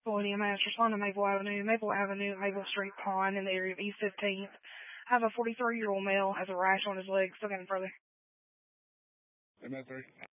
William EMS, respond to Maple Avenue, Maple Street Pond in the area of East 15th. I have a 43-year-old male, has a rash on his leg, still getting further. MS3.